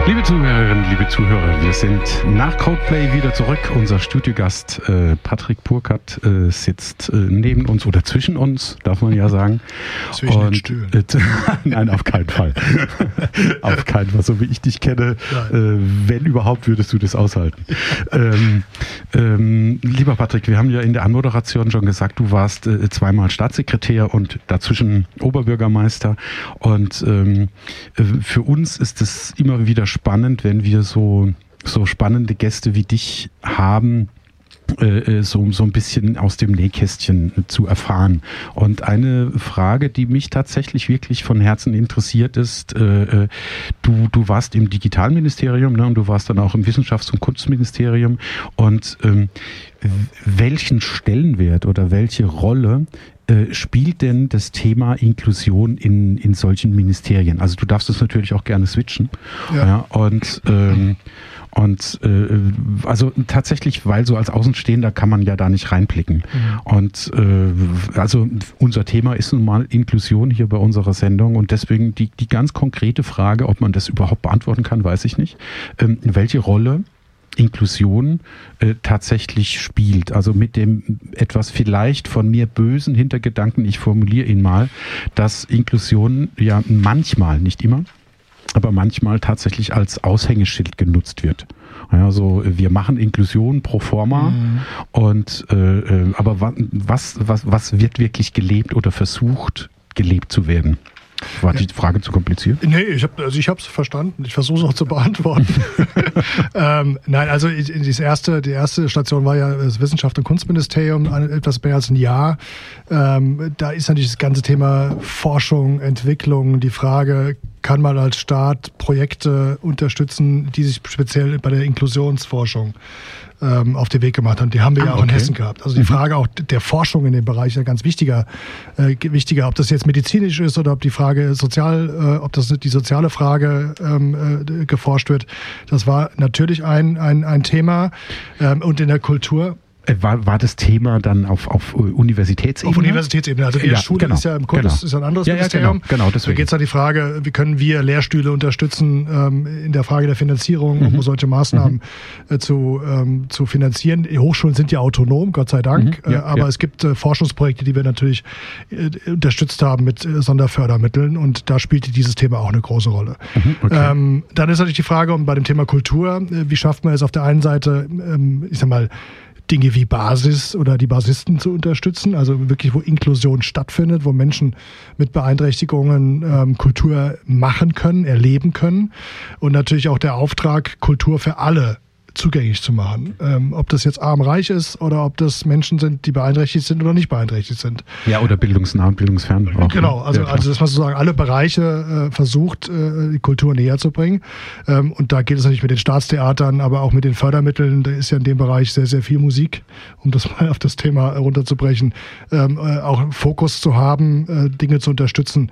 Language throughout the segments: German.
Liebe Zuhörerinnen, liebe Zuhörer, wir sind nach Codeplay wieder zurück. Unser Studiogast Patrick Burkhardt sitzt neben uns oder zwischen uns, darf man ja sagen. Zwischen den Stühlen. Nein, auf keinen Fall. Auf keinen Fall, so wie ich dich kenne. Wenn überhaupt, würdest du das aushalten. Lieber Patrick, wir haben ja in der Anmoderation schon gesagt, du warst zweimal Staatssekretär und dazwischen Oberbürgermeister. Und für uns ist es immer wieder spannend, wenn wir so spannende Gäste wie dich haben, so ein bisschen aus dem Nähkästchen zu erfahren. Und eine Frage, die mich tatsächlich wirklich von Herzen interessiert ist, du warst im Digitalministerium, ne, und du warst dann auch im Wissenschafts- und Kunstministerium. Und welchen Stellenwert oder welche Rolle spielt denn das Thema Inklusion in solchen Ministerien? Also du darfst es natürlich auch gerne switchen. Ja, also tatsächlich, weil so als Außenstehender kann man ja da nicht reinblicken. Mhm. Und also unser Thema ist nun mal Inklusion hier bei unserer Sendung und deswegen die ganz konkrete Frage, ob man das überhaupt beantworten kann, weiß ich nicht. Welche Rolle Inklusion tatsächlich spielt. Also mit dem etwas vielleicht von mir bösen Hintergedanken, ich formuliere ihn mal, dass Inklusion ja manchmal, nicht immer, aber manchmal tatsächlich als Aushängeschild genutzt wird. Also wir machen Inklusion pro forma und aber was wird wirklich gelebt oder versucht gelebt zu werden? War die Frage zu kompliziert? Nee, ich habe es verstanden. Ich versuche es auch zu beantworten. Nein, also die erste Station war ja das Wissenschafts- und Kunstministerium, etwas mehr als ein Jahr. Da ist natürlich das ganze Thema Forschung, Entwicklung, die Frage, kann man als Staat Projekte unterstützen, die sich speziell bei der Inklusionsforschung auf den Weg gemacht haben. Die haben wir ja auch in Hessen gehabt. Also die Frage auch der Forschung in dem Bereich ist ja ganz wichtiger, ob das jetzt medizinisch ist oder ob die Frage ob das die soziale Frage geforscht wird. Das war natürlich ein Thema. Und in der Kultur war das Thema dann auf Universitätsebene? Auf Universitätsebene. Also die Schule ist ja im Kurs, ist ein anderes Ministerium. Genau, deswegen. Da geht es an die Frage, wie können wir Lehrstühle unterstützen in der Frage der Finanzierung, um solche Maßnahmen zu finanzieren. Die Hochschulen sind ja autonom, Gott sei Dank, aber es gibt Forschungsprojekte, die wir natürlich unterstützt haben mit Sonderfördermitteln und da spielte dieses Thema auch eine große Rolle. Dann ist natürlich die Frage, bei dem Thema Kultur, wie schafft man es auf der einen Seite, ich sag mal, Dinge wie Basis oder die Basisten zu unterstützen, also wirklich, wo Inklusion stattfindet, wo Menschen mit Beeinträchtigungen Kultur machen können, erleben können und natürlich auch der Auftrag, Kultur für alle zugänglich zu machen. Ob das jetzt arm-reich ist oder ob das Menschen sind, die beeinträchtigt sind oder nicht beeinträchtigt sind. Ja, oder bildungsnah und bildungsfern. Auch, genau, also dass man sozusagen alle Bereiche versucht, die Kultur näher zu bringen. Und da geht es natürlich mit den Staatstheatern, aber auch mit den Fördermitteln. Da ist ja in dem Bereich sehr, sehr viel Musik, um das mal auf das Thema runterzubrechen. Auch Fokus zu haben, Dinge zu unterstützen,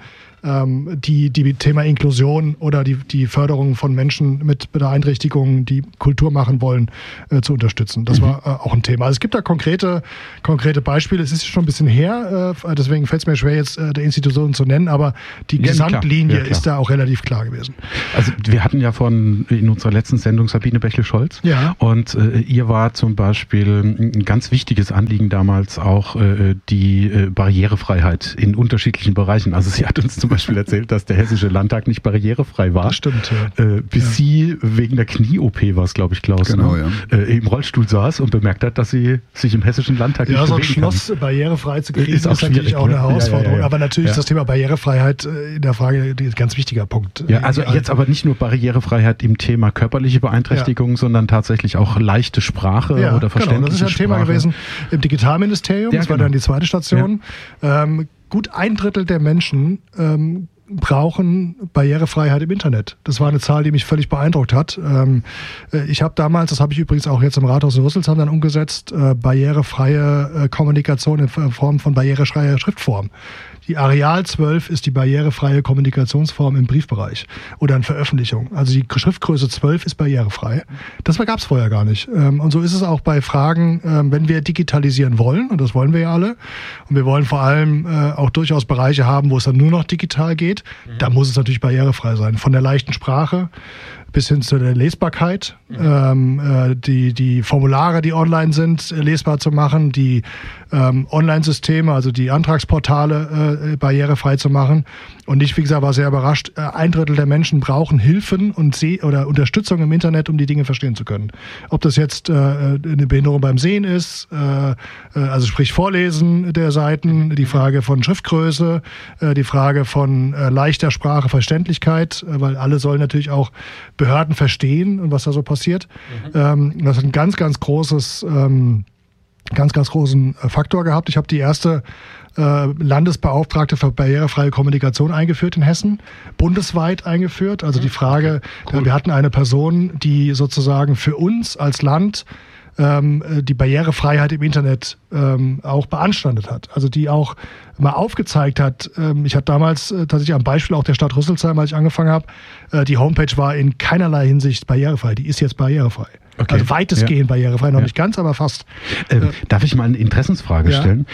die Thema Inklusion oder die Förderung von Menschen mit Beeinträchtigungen, die Kultur machen wollen, zu unterstützen. Das war auch ein Thema. Also es gibt da konkrete Beispiele. Es ist schon ein bisschen her, deswegen fällt es mir schwer, jetzt der Institution zu nennen, aber die Gesamtlinie ist da auch relativ klar gewesen. Also wir hatten ja in unserer letzten Sendung Sabine Bächle-Scholz und ihr war zum Beispiel ein ganz wichtiges Anliegen damals auch die Barrierefreiheit in unterschiedlichen Bereichen. Also sie hat uns zum Beispiel erzählt, dass der Hessische Landtag nicht barrierefrei war. Das stimmt, bis sie wegen der Knie-OP, war es, glaube ich, Klaus, im Rollstuhl saß und bemerkt hat, dass sie sich im Hessischen Landtag nicht bewegen kann. Ja, so ein Schloss barrierefrei zu kriegen, ist natürlich auch eine Herausforderung. Aber natürlich ist das Thema Barrierefreiheit in der Frage ein ganz wichtiger Punkt. Ja, also jetzt aber nicht nur Barrierefreiheit im Thema körperliche Beeinträchtigung, sondern tatsächlich auch leichte Sprache oder verständliche Sprache. Das ist ja ein Thema gewesen im Digitalministerium. Das war dann die zweite Station. Gut 1/3 der Menschen brauchen Barrierefreiheit im Internet. Das war eine Zahl, die mich völlig beeindruckt hat. Ich habe damals, das habe ich übrigens auch jetzt im Rathaus in Rüsselsheim dann umgesetzt, barrierefreie Kommunikation in Form von barrierefreier Schriftform. Die Arial 12 ist die barrierefreie Kommunikationsform im Briefbereich oder in Veröffentlichung. Also die Schriftgröße 12 ist barrierefrei. Das gab es vorher gar nicht. Und so ist es auch bei Fragen, wenn wir digitalisieren wollen, und das wollen wir ja alle, und wir wollen vor allem auch durchaus Bereiche haben, wo es dann nur noch digital geht, da muss es natürlich barrierefrei sein. Von der leichten Sprache bis hin zu der Lesbarkeit, die Formulare, die online sind, lesbar zu machen, die Online-Systeme, also die Antragsportale barrierefrei zu machen. Und ich, wie gesagt, war sehr überrascht. 1/3 der Menschen brauchen Hilfen oder Unterstützung im Internet, um die Dinge verstehen zu können. Ob das jetzt eine Behinderung beim Sehen ist, also sprich Vorlesen der Seiten, die Frage von Schriftgröße, die Frage von leichter Sprache, Verständlichkeit, weil alle sollen natürlich auch Behörden verstehen und was da so passiert. Das hat ein ganz, ganz großen Faktor gehabt. Ich habe die erste Landesbeauftragte für barrierefreie Kommunikation eingeführt in Hessen, bundesweit eingeführt. Also die Frage, wir hatten eine Person, die sozusagen für uns als Land die Barrierefreiheit im Internet auch beanstandet hat. Also die auch mal aufgezeigt hat. Ich hatte damals tatsächlich am Beispiel auch der Stadt Rüsselsheim, als ich angefangen habe, die Homepage war in keinerlei Hinsicht barrierefrei. Die ist jetzt barrierefrei. Okay. Also weitestgehend barrierefrei, noch nicht ganz, aber fast. Darf ich mal eine Interessensfrage stellen?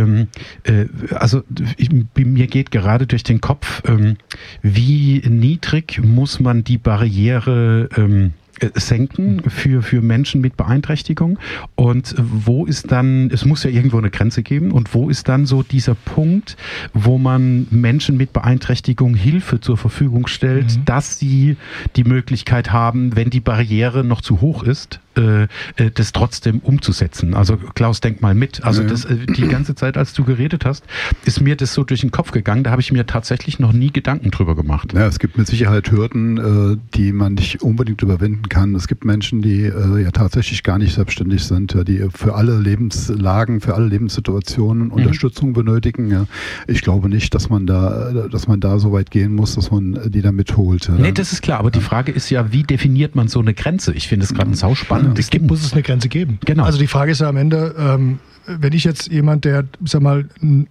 Mir geht gerade durch den Kopf, wie niedrig muss man die Barriere senken für Menschen mit Beeinträchtigung, und wo ist dann, es muss ja irgendwo eine Grenze geben, und wo ist dann so dieser Punkt, wo man Menschen mit Beeinträchtigung Hilfe zur Verfügung stellt, dass sie die Möglichkeit haben, wenn die Barriere noch zu hoch ist, das trotzdem umzusetzen. Also Klaus, denk mal mit. Also die ganze Zeit, als du geredet hast, ist mir das so durch den Kopf gegangen. Da habe ich mir tatsächlich noch nie Gedanken drüber gemacht. Ja, es gibt mit Sicherheit Hürden, die man nicht unbedingt überwinden kann. Es gibt Menschen, die ja tatsächlich gar nicht selbstständig sind, die für alle Lebenslagen, für alle Lebenssituationen Unterstützung benötigen. Ja. Ich glaube nicht, dass man da so weit gehen muss, dass man die da mitholt. Ja. Nee, das ist klar. Aber die Frage ist ja, wie definiert man so eine Grenze? Ich finde es gerade ein sauspannend. Muss es eine Grenze geben. Genau. Also die Frage ist ja am Ende, wenn ich jetzt jemand, der, sag mal,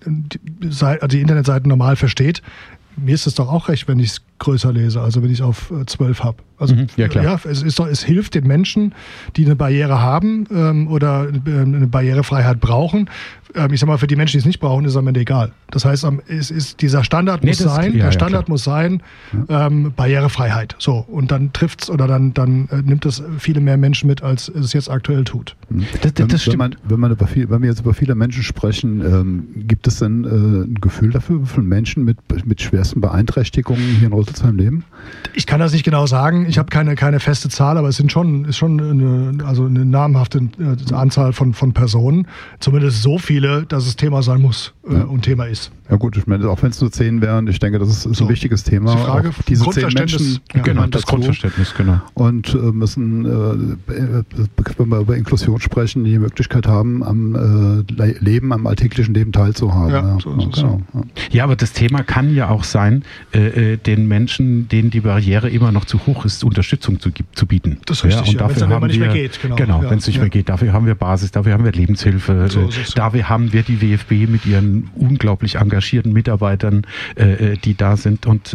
die Internetseiten normal versteht, mir ist es doch auch recht, wenn ich es größer lese, also wenn ich es auf 12 habe. Also ja, klar. Ja, es hilft den Menschen, die eine Barriere haben oder eine Barrierefreiheit brauchen. Ich sag mal, für die Menschen, die es nicht brauchen, ist es am Ende egal. Das heißt, dieser Standard muss sein, Barrierefreiheit. So, und dann trifft's oder dann nimmt es viele mehr Menschen mit, als es jetzt aktuell tut. Das stimmt. Wenn wir jetzt über viele Menschen sprechen, gibt es denn ein Gefühl dafür, wie viele Menschen mit schwersten Beeinträchtigungen hier in Rüsselsheim leben? Ich kann das nicht genau sagen. Ich habe keine feste Zahl, aber es ist schon eine namhafte Anzahl von Personen. Zumindest so viele, dass es Thema sein muss und Thema ist. Ja gut, ich meine, auch wenn es nur 10 wären, ich denke, das ist ein wichtiges Thema. Die Frage, diese 10 Menschen, genau, das Grundverständnis, genau. Und müssen, wenn wir über Inklusion sprechen, die Möglichkeit haben, am alltäglichen Leben teilzuhaben. Ja, so ist es. Genau. Ja, aber das Thema kann ja auch sein, den Menschen, denen die Barriere immer noch zu hoch ist, Unterstützung zu bieten. Das ist richtig, und dafür haben nicht mehr geht. Genau, wenn es nicht mehr geht. Dafür haben wir Basis, dafür haben wir Lebenshilfe, dafür haben wir die WFB mit ihren unglaublich engagierten Mitarbeitern, die da sind, und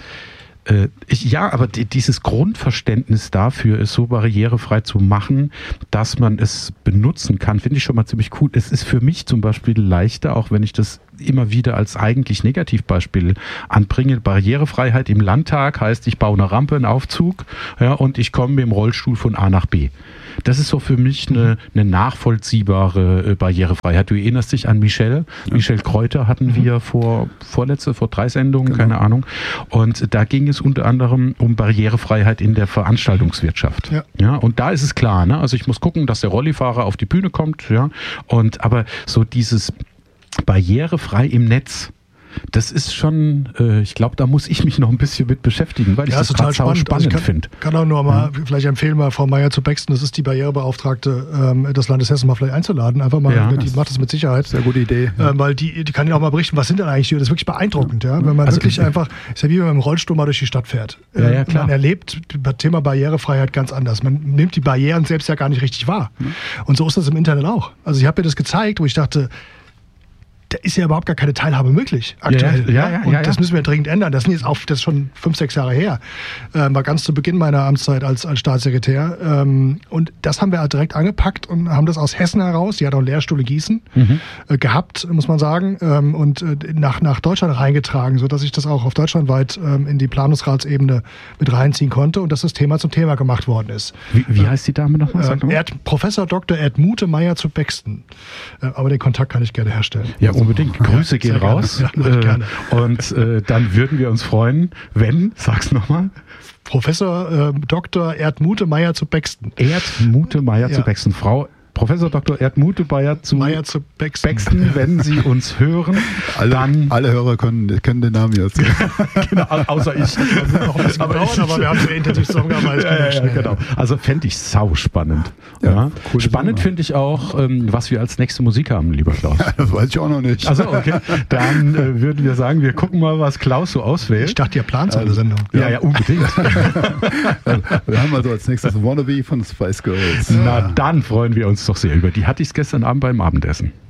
aber dieses Grundverständnis dafür, es so barrierefrei zu machen, dass man es benutzen kann, finde ich schon mal ziemlich cool. Es ist für mich zum Beispiel leichter, auch wenn ich das immer wieder als eigentlich Negativbeispiel anbringe. Barrierefreiheit im Landtag heißt, ich baue eine Rampe, einen Aufzug, und ich komme mit dem Rollstuhl von A nach B. Das ist so für mich eine nachvollziehbare Barrierefreiheit. Du erinnerst dich an Michel Kräuter hatten wir vor 3 Sendungen, genau. Keine Ahnung. Und da ging es unter anderem um Barrierefreiheit in der Veranstaltungswirtschaft. Ja, und da ist es klar, ne? Also ich muss gucken, dass der Rollifahrer auf die Bühne kommt, aber so dieses barrierefrei im Netz, das ist schon, ich glaube, da muss ich mich noch ein bisschen mit beschäftigen, weil ich das total spannend finde. Ich kann auch nur mal vielleicht empfehlen, mal Frau Meier-zu-Bexten, das ist die Barrierebeauftragte des Landes Hessen, mal vielleicht einzuladen. Einfach mal, die macht das mit Sicherheit. Sehr gute Idee. Weil die kann Ihnen auch mal berichten, was sind denn eigentlich hier? Das ist wirklich beeindruckend, wenn man wirklich einfach, ist ja wie wenn man mit dem Rollstuhl mal durch die Stadt fährt. Klar. Man erlebt das Thema Barrierefreiheit ganz anders. Man nimmt die Barrieren selbst ja gar nicht richtig wahr. Und so ist das im Internet auch. Also ich habe mir das gezeigt, wo ich dachte, da ist ja überhaupt gar keine Teilhabe möglich aktuell. Das müssen wir dringend ändern. Das ist schon 5-6 Jahre her. War ganz zu Beginn meiner Amtszeit als Staatssekretär. Und das haben wir halt direkt angepackt und haben das aus Hessen heraus, die hat auch einen Lehrstuhl in Gießen, gehabt, muss man sagen, und nach Deutschland reingetragen, sodass ich das auch auf deutschlandweit in die Planungsratsebene mit reinziehen konnte und dass das Thema zum Thema gemacht worden ist. Wie heißt die Dame nochmal? Professor Dr. Erdmute Meyer zu Bexten. Aber den Kontakt kann ich gerne herstellen. Ja, unbedingt. Grüße gehen raus. Gerne. Und dann würden wir uns freuen, wenn, sag's nochmal. Professor Dr. Erdmute Meyer zu Bexten. Erdmute Meyer zu Bexten. Frau Professor Dr. Erdmute Meyer zu Bexten, wenn Sie uns hören, alle Hörer können den Namen jetzt. Genau, außer ich. Aber wir haben sehr intensiv zusammengearbeitet. Genau. Also fände ich sau spannend. Ja. Spannend finde ich auch, was wir als nächste Musik haben, lieber Klaus. Ja, das weiß ich auch noch nicht. Also okay, dann würden wir sagen, wir gucken mal, was Klaus so auswählt. Ich dachte, ihr plant so eine Sendung. Ja, unbedingt. Wir haben also als nächstes Wannabe von Spice Girls. Na, dann freuen wir uns doch sehr über die. Hatte ich es gestern Abend beim Abendessen.